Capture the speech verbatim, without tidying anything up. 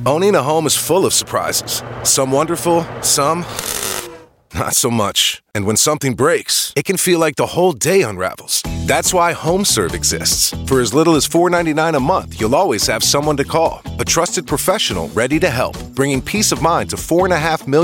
Owning a home is full of surprises. Some wonderful, some not so much. And when something breaks, it can feel like the whole day unravels. That's why HomeServe exists. For as little as four dollars and ninety-nine cents a month, you'll always have someone to call. A trusted professional ready to help, bringing peace of mind to four and a half million